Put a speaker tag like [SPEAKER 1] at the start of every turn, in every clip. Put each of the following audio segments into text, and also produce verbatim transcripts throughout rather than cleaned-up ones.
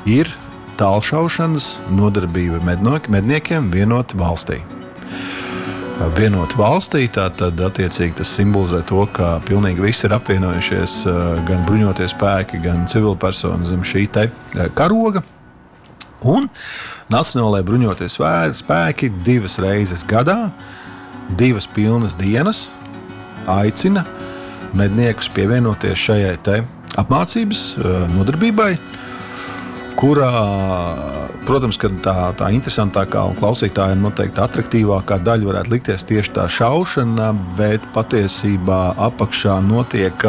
[SPEAKER 1] ir tālšaušanas nodarbība medniekiem vienoti valstī. Vienot valstī, tātad attiecīgi tas simbolizē to, ka pilnīgi visi ir apvienojušies, gan bruņoties spēki, gan civilpersoni zem šī te karoga. Un Nacionālajie bruņoties spēki divas reizes gadā, divas pilnas dienas aicina medniekus pievienoties šajai te apmācības nodarbībai, kurā, protams, ka tā, tā interesantākā un klausītājiem noteikti atraktīvākā daļa varētu likties tieši tā šaušana, bet patiesībā apakšā notiek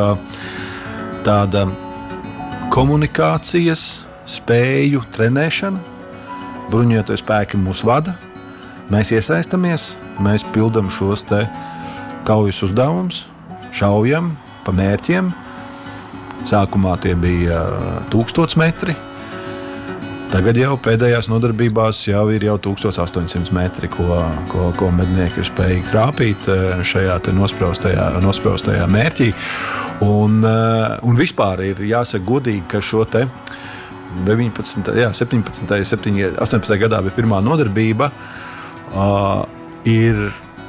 [SPEAKER 1] tāda komunikācijas spēju trenēšana. Bruņoties spēki mūs vada, mēs iesaistamies, mēs pildam šos te kaujas uzdevumus, šaujam pa mērķiem. Sākumā tie bija tūkstots metri. Tagad jau pēdējās nodarbībās jau ir jau tūkstoš astoņsimt metri, ko, ko, ko mednieki ir spējīgi trāpīt šajā te nospraustajā, nospraustajā mērķī. Un, un vispār ir jāsaka godīgi, ka šo te deviņpadsmitajā, jā, septiņpadsmitajā, astoņpadsmitajā gadā bija pirmā nodarbība, uh, ir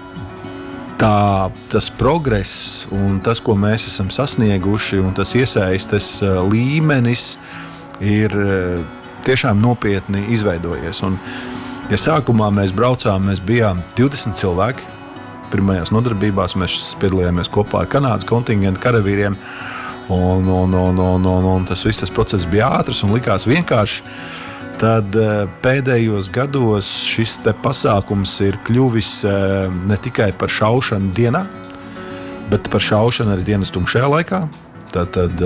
[SPEAKER 1] tā, tas progress un tas, ko mēs esam sasnieguši, un tas iesaistes līmenis ir tiešām nopietni izveidojies. Un, ja sākumā mēs braucām, mēs bijām divdesmit cilvēki. Pirmajās nodarbībās mēs piedalījāmies kopā ar Kanādas kontingentu karavīriem. Un, un, un, un, un, un tas viss tas process bija ātrs un likās vienkārši. Tad pēdējos gados šis te pasākums ir kļuvis ne tikai par šaušanu dienā, bet par šaušanu arī dienas tumšajā laikā. Tad, tad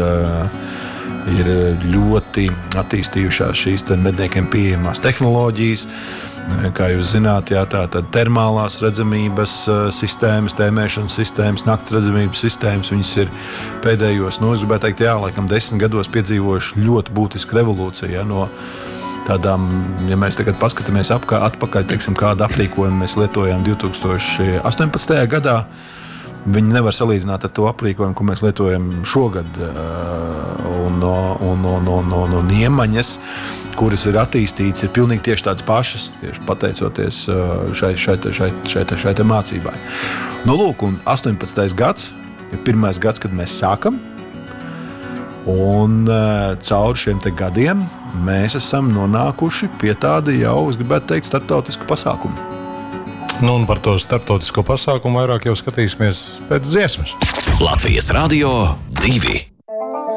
[SPEAKER 1] ir ļoti attīstījušās šīs medniekiem pieejamās tehnoloģijas. Kā jūs zināt, jā, tā tad termālās redzamības sistēmas, tēmēšanas sistēmas, nakts redzamības sistēmas, viņas ir pēdējos, nu, es gribētu teikt, jā, laikam desmit gados piedzīvojuši ļoti būtisku revolūciju, jā, no tādām, ja mēs tagad paskatāmies apkā, atpakaļ, teiksim, kādu aprīkojumu mēs lietojām divi tūkstoši astoņpadsmitajā gadā, viņi nevar salīdzināt ar to aprīkojumu, ko mēs lietojam šogad. Un, un, un, un, un, un iemaņas, kuras ir attīstītas, ir pilnīgi tieši tādas pašas, tieši pateicoties šai, šai, šai, šai, šai te mācībai. Nu, lūk, un astoņpadsmitais gads ir pirmais gads, kad mēs sākam. Un caur šiem te gadiem mēs esam nonākuši pie tāda jau, es gribētu teikt, starptautisku pasākumu.
[SPEAKER 2] Nu, un par to starptautisko pasākumu vairāk jau skatīsimies pēc dziesmas.
[SPEAKER 3] Latvijas Radio divi.